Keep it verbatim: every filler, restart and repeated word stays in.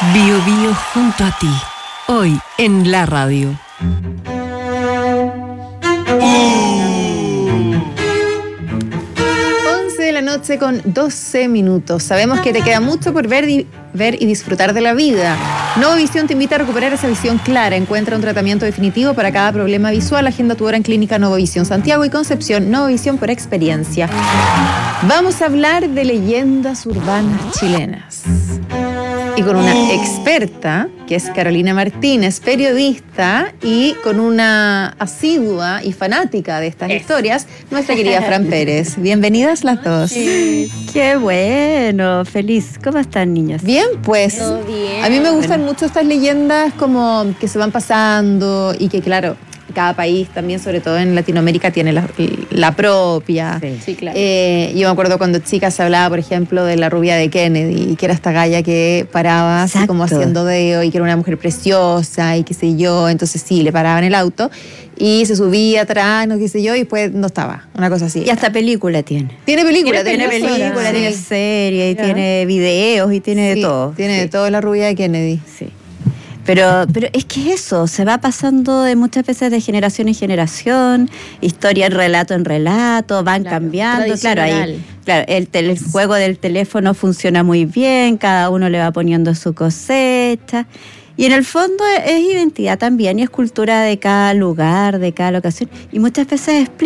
Bio Bio junto a ti, hoy en la radio. once de la noche con doce minutos. Sabemos que te queda mucho por ver y, ver y disfrutar de la vida. Novovisión te invita a recuperar esa visión clara. Encuentra un tratamiento definitivo para cada problema visual. Agenda tu hora en Clínica Novovisión Santiago y Concepción. Novovisión por experiencia. Vamos a hablar de leyendas urbanas chilenas. Y con una experta, que es Carolina Martínez, periodista, y con una asidua y fanática de estas es. historias, nuestra querida Fran Pérez. Bienvenidas las dos. Sí. Qué bueno, feliz. ¿Cómo están, niños? Bien, pues. Todo bien. A mí me gustan mucho estas leyendas como que se van pasando y que, claro, cada país también, sobre todo en Latinoamérica, tiene la, la propia. Sí, sí, claro. Eh, yo me acuerdo cuando chica se hablaba, por ejemplo, de la rubia de Kennedy, que era esta galla que paraba así como haciendo dedo y que era una mujer preciosa y qué sé yo. Entonces sí, le paraban el auto y se subía atrás, no qué sé yo, y después no estaba. Una cosa así. Y hasta película tiene. Tiene película, tiene, tiene película, sí. tiene serie, y ¿Ya? tiene videos y tiene sí, de todo. Tiene sí. de todo la rubia de Kennedy. Sí. Pero, pero es que eso, se va pasando de muchas veces de generación en generación, historia en relato en relato, van claro, cambiando. Claro, ahí, claro, el, tel, el juego del teléfono funciona muy bien, cada uno le va poniendo su cosecha. Y en el fondo es, es identidad también y es cultura de cada lugar, de cada locación. Y muchas veces explica.